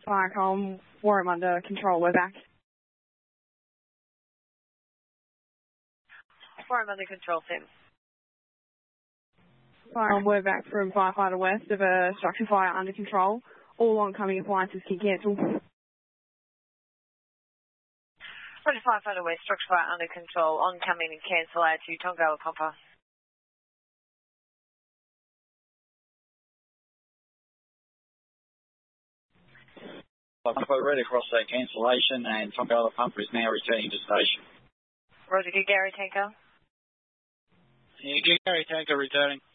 Firecom, Warren under control, we're back. Warren under control, Tim. Firecom, we're back from Firefighter West of a structure fire under control. All oncoming appliances can cancel. Roger, Firefighter West, structure fire under control, oncoming and cancel out to Tonga Papa. I've read across that cancellation and Tonga Pumper is now returning to station. Roger, Gary Tanker. Yeah, Gary Tanker returning.